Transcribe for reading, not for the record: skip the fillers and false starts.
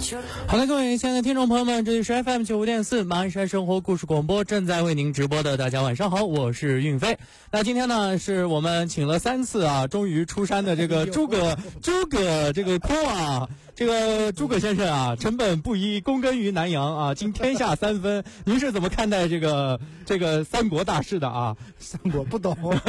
好的，各位亲爱的听众朋友们，这里是 FM95.4 马鞍山生活故事广播，正在为您直播的。大家晚上好，我是运飞。那今天呢，是我们请了3次啊，终于出山的这个诸葛这个空啊，这个诸葛先生啊，成本不一，躬耕于南阳啊，经天下3分。您是怎么看待这个三国大事的啊？ 三国不懂